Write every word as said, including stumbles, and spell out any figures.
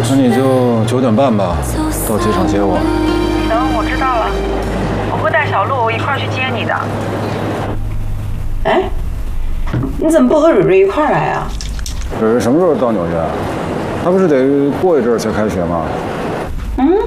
那你就九点半吧，到机场接我。 行，我知道了，我会带小鹿一块儿去接你的。 哎，你怎么不和蕊蕊一块儿来啊？ 蕊蕊什么时候到纽约？她不是得过一阵儿才开学吗？ 嗯。